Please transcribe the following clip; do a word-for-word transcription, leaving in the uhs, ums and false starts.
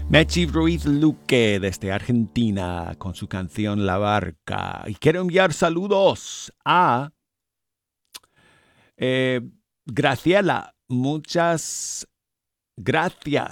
Mechi Ruiz Luque desde Argentina con su canción La Barca. Y quiero enviar saludos a eh, Graciela. Muchas gracias